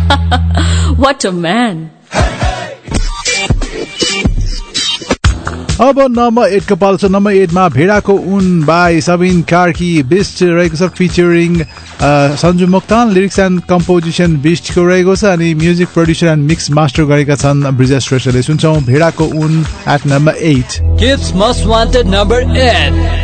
What a man. अब number 8 को पालो छ। नम्बर 8 मा भेडाको उन बाई सबिन कार्की बिस्ट रहेको छ, featuring Sanju Moktan. Lyrics and composition बिस्टको रहेको छ अनि music producer and mix master गरेका छन् ब्रिजेश श्रेष्ठले। सुन्छौँ भेडाको उन at number 8। Kids Most Wanted number 8.